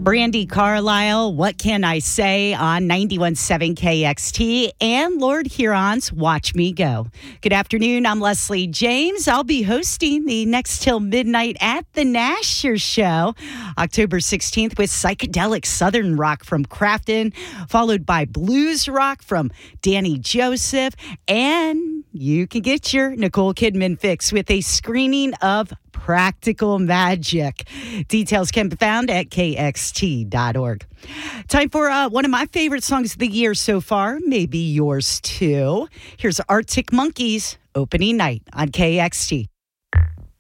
Brandy Carlisle, What Can I Say on 91.7 KXT and Lord Huron's Watch Me Go. Good afternoon. I'm Leslie James. I'll be hosting the Next Till Midnight at the Nasher Show, October 16th, with psychedelic Southern rock from Crafton, followed by blues rock from Danny Joseph, and you can get your Nicole Kidman fix with a screening of Practical Magic. Details can be found at kxt.org. Time for one of my favorite songs of the year so far, maybe yours too. Here's Arctic Monkeys, Opening Night on KXT.